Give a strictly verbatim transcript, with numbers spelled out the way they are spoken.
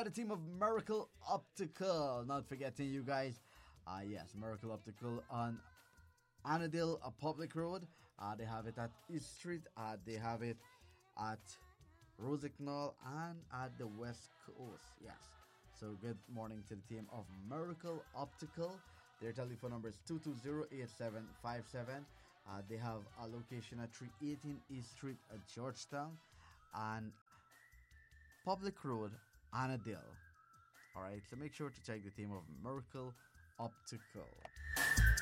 got a team of Miracle Optical. Not forgetting you guys. Uh, yes, Miracle Optical on Annadale uh, Public Road. Uh, they have it at East Street. Uh, they have it at Rosignol and at the West Coast. Yes. So good morning to the team of Miracle Optical. Their telephone number is two two zero, eight seven five seven. Uh, they have a location at three eighteen East Street at Georgetown and Public Road, Annadale. Alright, so make sure to check the team of Miracle Optical.